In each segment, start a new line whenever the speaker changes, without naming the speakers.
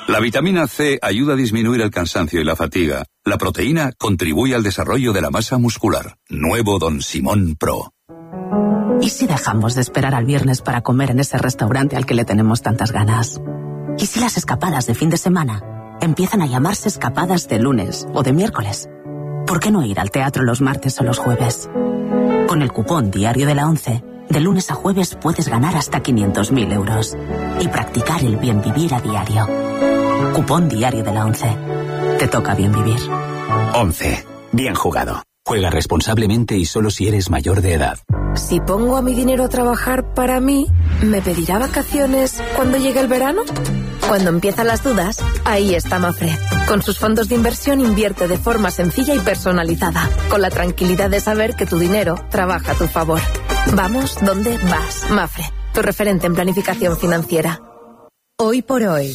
La vitamina C ayuda a disminuir el cansancio y la fatiga. La proteína contribuye al desarrollo de la masa muscular. Nuevo Don Simón Pro.
¿Y si dejamos de esperar al viernes para comer en ese restaurante al que le tenemos tantas ganas? ¿Y si las escapadas de fin de semana empiezan a llamarse escapadas de lunes o de miércoles? ¿Por qué no ir al teatro los martes o los jueves? Con el cupón Diario de la ONCE, de lunes a jueves puedes ganar hasta 500.000 euros y practicar el bien vivir a diario. Cupón Diario de la ONCE. Te toca bien vivir.
11. Bien jugado. Juega responsablemente y solo si eres mayor de edad.
Si pongo a mi dinero a trabajar para mí, ¿me pedirá vacaciones cuando llegue el verano? Cuando empiezan las dudas, ahí está Mafre. Con sus fondos de inversión invierte de forma sencilla y personalizada, con la tranquilidad de saber que tu dinero trabaja a tu favor. Vamos donde vas. Mafre, tu referente en planificación financiera.
Hoy por hoy,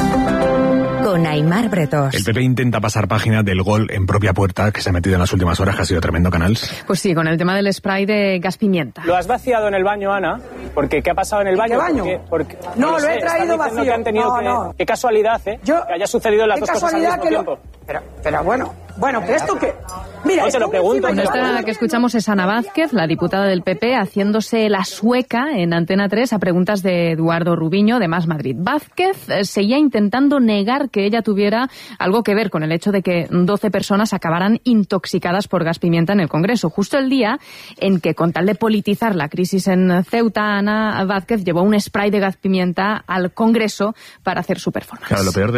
con Aimar Bretos.
El PP intenta pasar página del gol en propia puerta que se ha metido en las últimas horas, que ha sido tremendo, Canals.
Pues sí, con el tema del spray de gas pimienta.
¿Lo has vaciado en el baño, Ana? Porque ¿qué ha pasado en el baño?
¿Qué baño?
No,
lo he traído vacío.
Que han tenido
no.
Qué casualidad, ¿eh? Que haya sucedido las dos cosas al mismo tiempo.
Pero bueno, pero esto que... Mira,
no, te lo pregunto.
Bueno, esta que escuchamos es Ana Vázquez, la diputada del PP, haciéndose la sueca en Antena 3 a preguntas de Eduardo Rubiño de Más Madrid. Vázquez seguía intentando negar que ella tuviera algo que ver con el hecho de que 12 personas acabaran intoxicadas por gas pimienta en el Congreso. Justo el día en que, con tal de politizar la crisis en Ceuta, Ana Vázquez llevó un spray de gas pimienta al Congreso para hacer su performance.
Claro, lo peor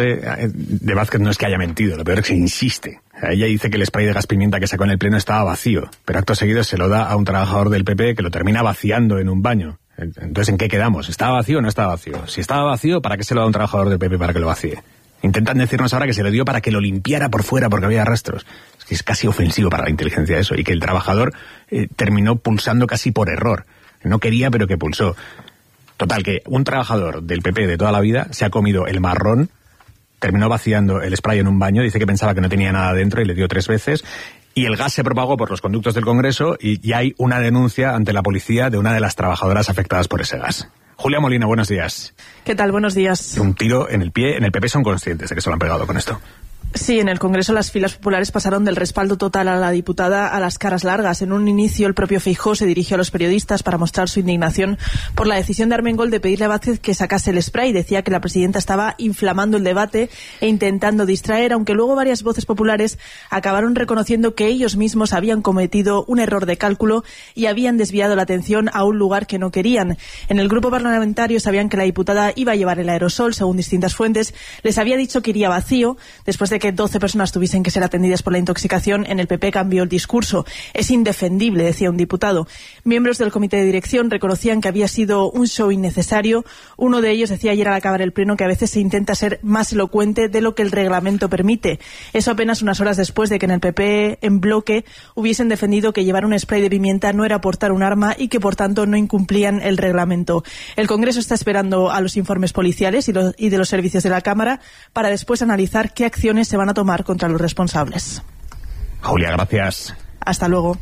de Vázquez no es que haya mentido, lo peor es que insiste. Ella dice que el spray de gas pimienta que sacó en el pleno estaba vacío, pero acto seguido se lo da a un trabajador del PP que lo termina vaciando en un baño. Entonces, ¿en qué quedamos? ¿Estaba vacío o no estaba vacío? Si estaba vacío, ¿para qué se lo da a un trabajador del PP para que lo vacíe? Intentan decirnos ahora que se lo dio para que lo limpiara por fuera porque había rastros. Es que es casi ofensivo para la inteligencia eso, y que el trabajador terminó pulsando casi por error. No quería, pero que pulsó. Total, que un trabajador del PP de toda la vida se ha comido el marrón, terminó vaciando el spray en un baño, dice que pensaba que no tenía nada dentro y le dio 3 veces, y el gas se propagó por los conductos del Congreso y hay una denuncia ante la policía de una de las trabajadoras afectadas por ese gas. Julia Molina, buenos días.
¿Qué tal? Buenos días.
Un tiro en el pie, en el PP son conscientes de que se lo han pegado con esto.
Sí, en el Congreso las filas populares pasaron del respaldo total a la diputada a las caras largas. En un inicio, el propio Feijóo se dirigió a los periodistas para mostrar su indignación por la decisión de Armengol de pedirle a Vázquez que sacase el spray. Decía que la presidenta estaba inflamando el debate e intentando distraer, aunque luego varias voces populares acabaron reconociendo que ellos mismos habían cometido un error de cálculo y habían desviado la atención a un lugar que no querían. En el grupo parlamentario sabían que la diputada iba a llevar el aerosol, según distintas fuentes. Les había dicho que iría vacío. Después de que 12 personas tuviesen que ser atendidas por la intoxicación, en el PP cambió el discurso. Es indefendible, decía un diputado. Miembros del comité de dirección reconocían que había sido un show innecesario. Uno de ellos decía ayer al acabar el pleno que a veces se intenta ser más elocuente de lo que el reglamento permite. Eso apenas unas horas después de que en el PP, en bloque, hubiesen defendido que llevar un spray de pimienta no era portar un arma y que por tanto no incumplían el reglamento. El Congreso está esperando a los informes policiales y de los servicios de la Cámara para después analizar qué acciones se van a tomar contra los responsables.
Julia, gracias.
Hasta luego.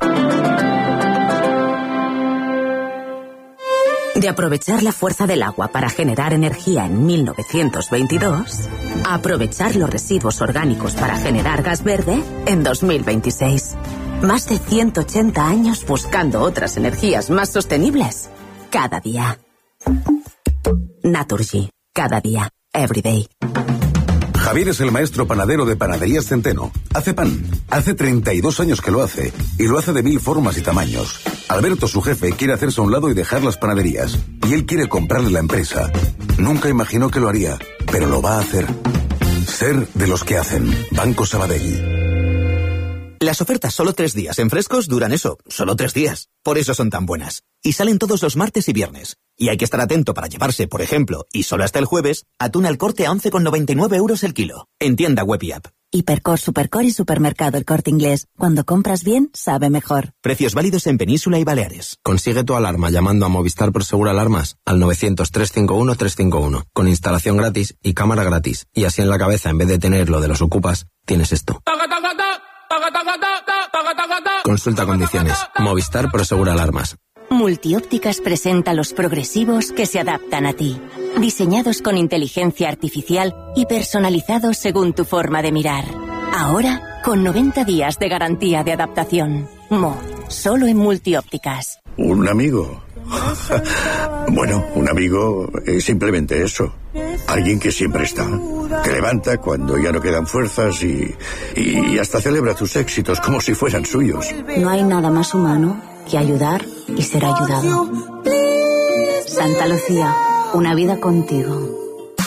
De aprovechar la fuerza del agua para generar energía en 1922, a aprovechar los residuos orgánicos para generar gas verde en 2026. Más de 180 años buscando otras energías más sostenibles. Cada día. Naturgy. Cada día. Every day.
Javier es el maestro panadero de Panaderías Centeno. Hace pan. Hace 32 años que lo hace. Y lo hace de 1000 formas y tamaños. Alberto, su jefe, quiere hacerse a un lado y dejar las panaderías. Y él quiere comprarle la empresa. Nunca imaginó que lo haría, pero lo va a hacer. Ser de los que hacen. Banco Sabadell.
Las ofertas solo 3 días en Frescos duran eso, solo 3 días. Por eso son tan buenas. Y salen todos los martes y viernes. Y hay que estar atento para llevarse, por ejemplo, y solo hasta el jueves, atún al Corte a 11,99 € el kilo. En tienda web y app.
Hipercor, Supercor y Supermercado El Corte Inglés. Cuando compras bien, sabe mejor.
Precios válidos en Península y Baleares.
Consigue tu alarma llamando a Movistar Prosegur Alarmas al 900-351-351. Con instalación gratis y cámara gratis. Y así en la cabeza, en vez de tener lo de los ocupas, tienes esto. Consulta condiciones. Movistar Prosegur Alarmas.
Multiópticas presenta los progresivos que se adaptan a ti. Diseñados con inteligencia artificial y personalizados según tu forma de mirar. Ahora, con 90 días de garantía de adaptación. Solo en Multiópticas.
¿Un amigo? Bueno, un amigo es simplemente eso. Alguien que siempre está. Te levanta cuando ya no quedan fuerzas y hasta celebra tus éxitos como si fueran suyos.
No hay nada más humano que ayudar y ser ayudado. Santa Lucía, una vida contigo.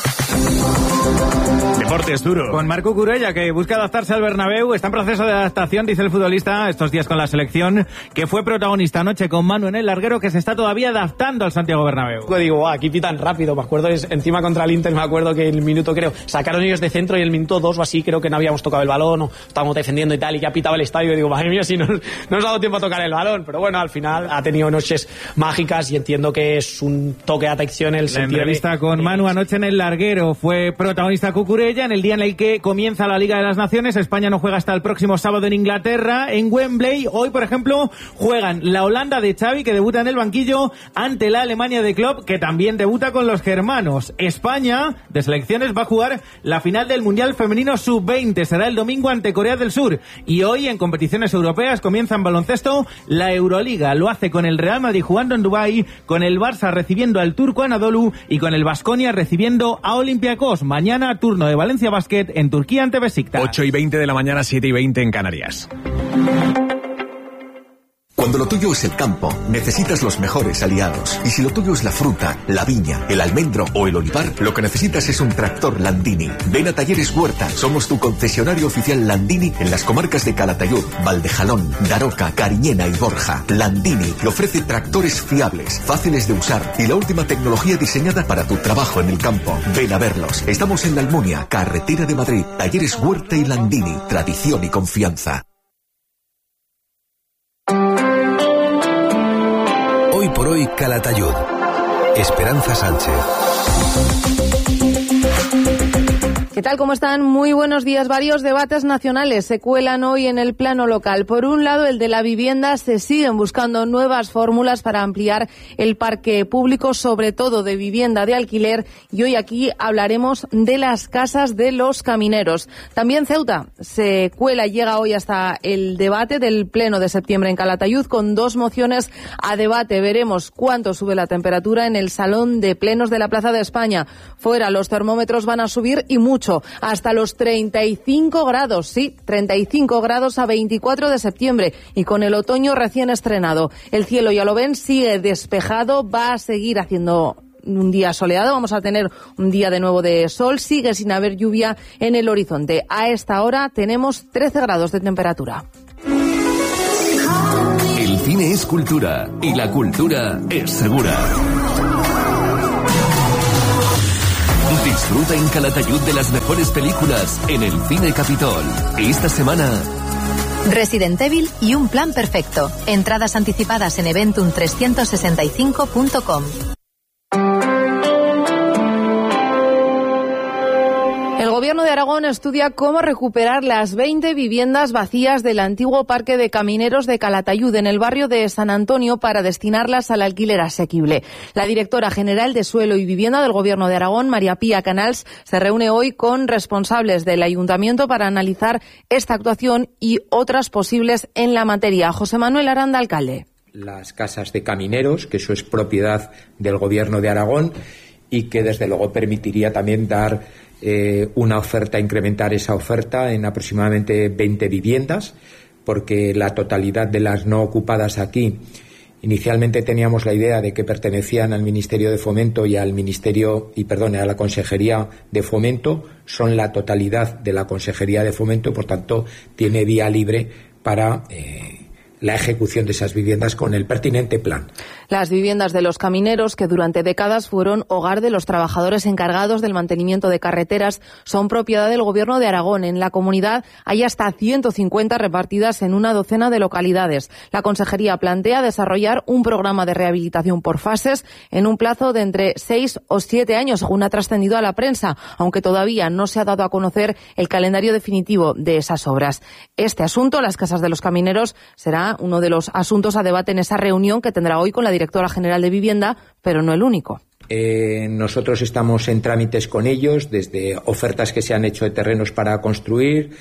Deportes duro.
Con Marc Cucurella, que busca adaptarse al Bernabéu. Está en proceso de adaptación, dice el futbolista, estos días con la selección, que fue protagonista anoche con Manu en el larguero, que se está todavía adaptando al Santiago Bernabéu.
Digo, aquí pitan rápido. Me acuerdo, encima contra el Inter, me acuerdo que el minuto, creo, sacaron ellos de centro y el minuto 2 o así, creo que no habíamos tocado el balón, o estábamos defendiendo y tal, y ya pitaba el estadio. Y digo, madre mía, si no nos ha dado tiempo a tocar el balón. Pero bueno, al final ha tenido noches mágicas y entiendo que es un toque de atención el sentido.
La entrevista con Manu anoche en el larguero. Fue protagonista Cucurella en el día en el que comienza la Liga de las Naciones. España no juega hasta el próximo sábado en Inglaterra, en Wembley. Hoy, por ejemplo, juegan la Holanda de Xavi, que debuta en el banquillo, ante la Alemania de Klopp, que también debuta con los germanos. España, de selecciones, va a jugar la final del Mundial Femenino Sub-20. Será el domingo ante Corea del Sur. Y hoy, en competiciones europeas, comienza en baloncesto la Euroliga. Lo hace con el Real Madrid jugando en Dubái, con el Barça recibiendo al Turco Anadolu y con el Baskonia recibiendo a Olympiacos. Mañana, turno de Valencia Basket en Turquía ante Besiktas.
8:20 de la mañana, 7:20 en Canarias.
Cuando lo tuyo es el campo, necesitas los mejores aliados. Y si lo tuyo es la fruta, la viña, el almendro o el olivar, lo que necesitas es un tractor Landini. Ven a Talleres Huerta, somos tu concesionario oficial Landini en las comarcas de Calatayud, Valdejalón, Daroca, Cariñena y Borja. Landini te ofrece tractores fiables, fáciles de usar y la última tecnología diseñada para tu trabajo en el campo. Ven a verlos. Estamos en La Almunia, carretera de Madrid. Talleres Huerta y Landini, tradición y confianza.
Hoy por hoy, Calatayud. Esperanza Sánchez.
¿Qué tal? ¿Cómo están? Muy buenos días. Varios debates nacionales se cuelan hoy en el plano local. Por un lado, el de la vivienda. Se siguen buscando nuevas fórmulas para ampliar el parque público, sobre todo de vivienda de alquiler. Y hoy aquí hablaremos de las casas de los camineros. También Ceuta se cuela y llega hoy hasta el debate del pleno de septiembre en Calatayud con 2 mociones a debate. Veremos cuánto sube la temperatura en el salón de plenos de la Plaza de España. Fuera los termómetros van a subir y mucho, hasta los 35 grados, sí, 35 grados a 24 de septiembre y con el otoño recién estrenado. El cielo, ya lo ven, sigue despejado, va a seguir haciendo un día soleado, vamos a tener un día de nuevo de sol, sigue sin haber lluvia en el horizonte. A esta hora tenemos 13 grados de temperatura.
El cine es cultura y la cultura es segura. Disfruta en Calatayud de las mejores películas en el Cine Capitol. Esta semana,
Resident Evil y un plan perfecto. Entradas anticipadas en eventum365.com.
El Gobierno de Aragón estudia cómo recuperar las 20 viviendas vacías del antiguo parque de camineros de Calatayud, en el barrio de San Antonio, para destinarlas al alquiler asequible. La directora general de Suelo y Vivienda del Gobierno de Aragón, María Pía Canals, se reúne hoy con responsables del Ayuntamiento para analizar esta actuación y otras posibles en la materia. José Manuel Aranda, alcalde.
Las casas de camineros, que eso es propiedad del Gobierno de Aragón y que desde luego permitiría también dar una oferta, incrementar esa oferta en aproximadamente 20 viviendas, porque la totalidad de las no ocupadas aquí, inicialmente teníamos la idea de que pertenecían al Ministerio de Fomento y al a la Consejería de Fomento, son la totalidad de la Consejería de Fomento, por tanto tiene vía libre para la ejecución de esas viviendas con el pertinente plan.
Las viviendas de los camineros, que durante décadas fueron hogar de los trabajadores encargados del mantenimiento de carreteras, son propiedad del Gobierno de Aragón. En la comunidad hay hasta 150 repartidas en una docena de localidades. La Consejería plantea desarrollar un programa de rehabilitación por fases en un plazo de entre 6 o 7 años, según ha trascendido a la prensa, aunque todavía no se ha dado a conocer el calendario definitivo de esas obras. Este asunto, las casas de los camineros, será
será uno de los asuntos a debate en esa reunión que tendrá hoy con la directora general de Vivienda, pero no el único.
Nosotros estamos en trámites con ellos, desde ofertas que se han hecho de terrenos para construir,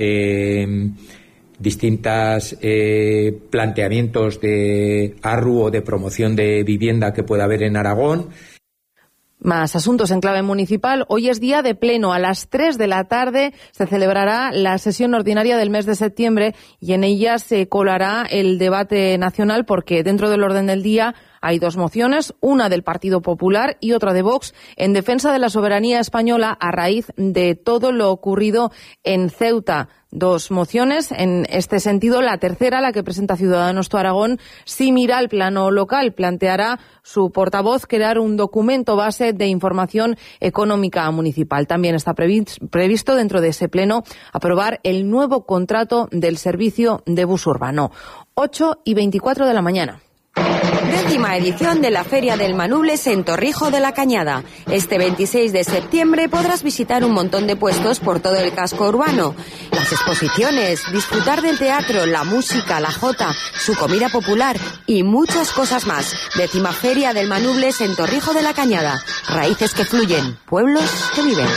distintos planteamientos de ARRU o de promoción de vivienda que pueda haber en Aragón.
Más asuntos en clave municipal. Hoy es día de pleno. A las 3 de la tarde se celebrará la sesión ordinaria del mes de septiembre y en ella se colará el debate nacional porque dentro del orden del día hay dos mociones, una del Partido Popular y otra de Vox, en defensa de la soberanía española a raíz de todo lo ocurrido en Ceuta. Dos mociones en este sentido. La tercera, la que presenta Ciudadanos Tu Aragón, sí mira al plano local. Planteará su portavoz crear un documento base de información económica municipal. También está previsto dentro de ese pleno aprobar el nuevo contrato del servicio de bus urbano. 8:24 de la mañana.
10ª edición de la Feria del Manubles en Torrijos de la Cañada. Este 26 de septiembre podrás visitar un montón de puestos por todo el casco urbano. Las exposiciones, disfrutar del teatro, la música, la jota, su comida popular y muchas cosas más. 10ª Feria del Manubles en Torrijos de la Cañada. Raíces que fluyen, pueblos que viven.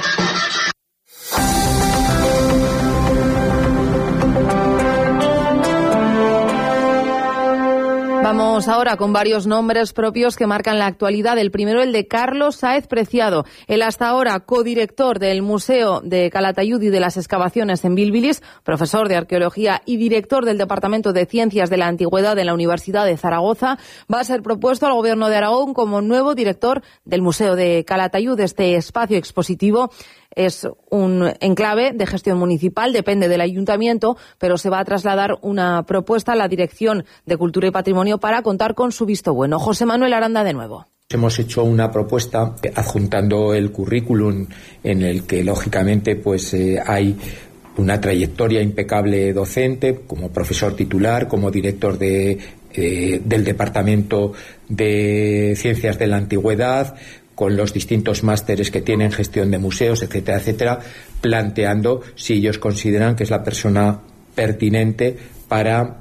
Vamos ahora con varios nombres propios que marcan la actualidad. El primero, el de Carlos Sáez Preciado, el hasta ahora codirector del Museo de Calatayud y de las excavaciones en Bilbilis, profesor de arqueología y director del Departamento de Ciencias de la Antigüedad de la Universidad de Zaragoza, va a ser propuesto al Gobierno de Aragón como nuevo director del Museo de Calatayud. Este espacio expositivo es un enclave de gestión municipal, depende del ayuntamiento, pero se va a trasladar una propuesta a la Dirección de Cultura y Patrimonio para contar con su visto bueno. José Manuel Aranda de nuevo.
Hemos hecho una propuesta adjuntando el currículum en el que lógicamente hay una trayectoria impecable docente como profesor titular, como director del Departamento de Ciencias de la Antigüedad, con los distintos másteres que tienen gestión de museos, etcétera, etcétera, planteando si ellos consideran que es la persona pertinente para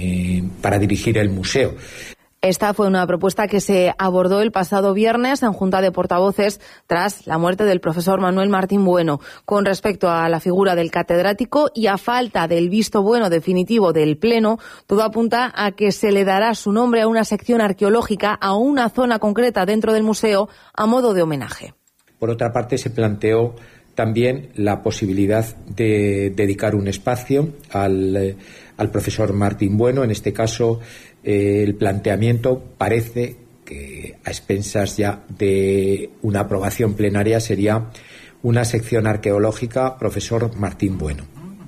dirigir el museo.
Esta fue una propuesta que se abordó el pasado viernes en Junta de Portavoces tras la muerte del profesor Manuel Martín Bueno. Con respecto a la figura del catedrático y a falta del visto bueno definitivo del Pleno, todo apunta a que se le dará su nombre a una sección arqueológica, a una zona concreta dentro del museo, a modo de homenaje.
Por otra parte, se planteó también la posibilidad de dedicar un espacio al profesor Martín Bueno. En este caso, el planteamiento parece que, a expensas ya de una aprobación plenaria, sería una sección arqueológica profesor Martín Bueno.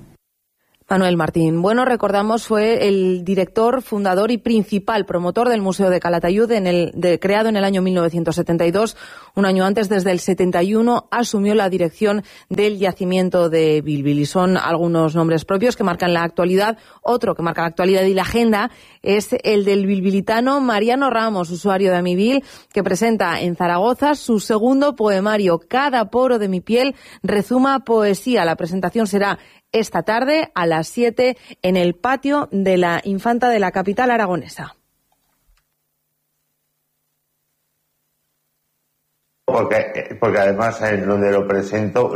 Manuel Martín Bueno, recordamos, fue el director, fundador y principal promotor del Museo de Calatayud, creado en el año 1972. Un año antes, desde el 71, asumió la dirección del yacimiento de Bilbil. Son algunos nombres propios que marcan la actualidad. Otro que marca la actualidad y la agenda es el del bilbilitano Mariano Ramos, usuario de Amibil, que presenta en Zaragoza su segundo poemario, Cada poro de mi piel rezuma poesía. La presentación será esta tarde a las 7 en el patio de la Infanta de la capital aragonesa.
Porque además donde lo presento,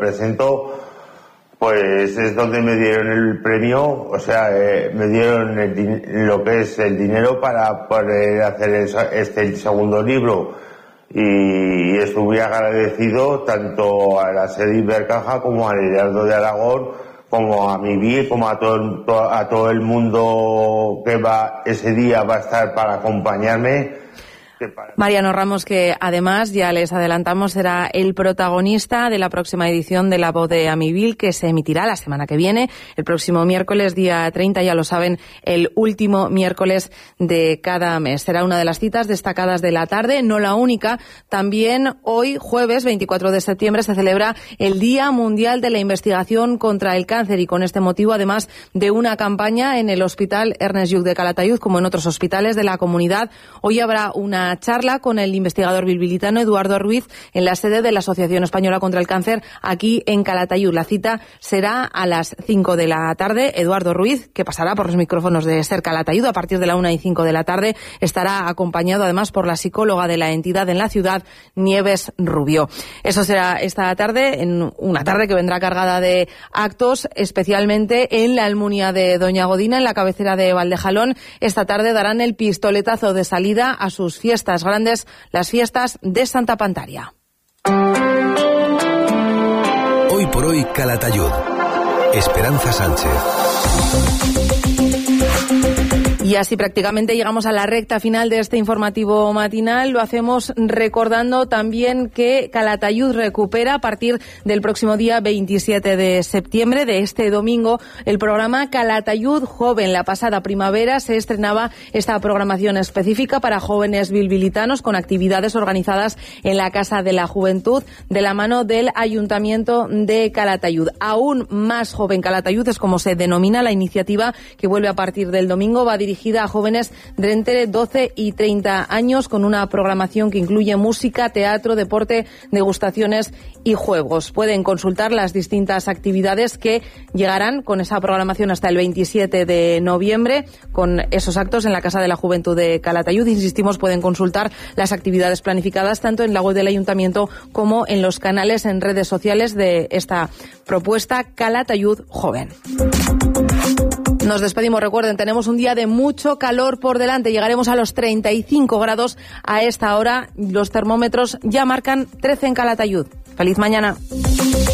pues es donde me dieron el premio, o sea, me dieron lo que es el dinero para poder hacer este segundo libro. Y estoy muy agradecido tanto a la sede Ibercaja como al Heraldo de Aragón, como a Amibil, como a todo el mundo que ese día va a estar para acompañarme.
Mariano Ramos, que además, ya les adelantamos, será el protagonista de la próxima edición de La Voz de Amibil, que se emitirá la semana que viene, el próximo miércoles, día 30, ya lo saben, el último miércoles de cada mes. Será una de las citas destacadas de la tarde, no la única. También hoy, jueves 24 de septiembre, se celebra el Día Mundial de la Investigación contra el Cáncer, y con este motivo, además de una campaña en el Hospital Ernest Lluch de Calatayud, como en otros hospitales de la comunidad, hoy habrá una una charla con el investigador bilbilitano Eduardo Ruiz en la sede de la Asociación Española contra el Cáncer aquí en Calatayud. La cita será a las 5 de la tarde. Eduardo Ruiz, que pasará por los micrófonos de Ser Calatayud a partir de la 1:05 de la tarde, estará acompañado además por la psicóloga de la entidad en la ciudad, Nieves Rubio. Eso será esta tarde, en una tarde que vendrá cargada de actos, especialmente en la Almunia de Doña Godina, en la cabecera de Valdejalón. Esta tarde darán el pistoletazo de salida a sus fiestas grandes, las fiestas de Santa Pantaria.
Hoy por hoy, Calatayud. Esperanza Sánchez.
Y así prácticamente llegamos a la recta final de este informativo matinal. Lo hacemos recordando también que Calatayud recupera a partir del próximo día 27 de septiembre, de este domingo, el programa Calatayud Joven. La pasada primavera se estrenaba esta programación específica para jóvenes bilbilitanos con actividades organizadas en la Casa de la Juventud de la mano del Ayuntamiento de Calatayud. Aún más joven Calatayud es como se denomina la iniciativa que vuelve a partir del domingo. Va dirigida a jóvenes de entre 12 y 30 años con una programación que incluye música, teatro, deporte, degustaciones y juegos. Pueden consultar las distintas actividades que llegarán con esa programación hasta el 27 de noviembre con esos actos en la Casa de la Juventud de Calatayud. Insistimos, pueden consultar las actividades planificadas tanto en la web del Ayuntamiento como en los canales en redes sociales de esta propuesta Calatayud Joven. Nos despedimos, recuerden, tenemos un día de mucho calor por delante, llegaremos a los 35 grados a esta hora, los termómetros ya marcan 13 en Calatayud. ¡Feliz mañana!